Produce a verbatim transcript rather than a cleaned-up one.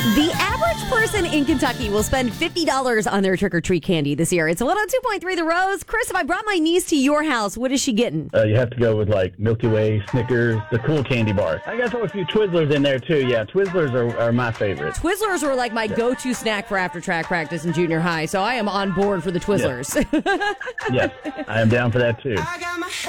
The average person in Kentucky will spend fifty dollars on their trick-or-treat candy this year. It's one oh two point three The Rose. Chris, if I brought my niece to your house, what is she getting? Uh, you have to go with, like, Milky Way, Snickers, the cool candy bars. I got to throw a few Twizzlers in there, too. Yeah, Twizzlers are, are my favorite. Twizzlers were, like, my go-to snack for after track practice in junior high, so I am on board for the Twizzlers. Yes, yes, I am down for that, too.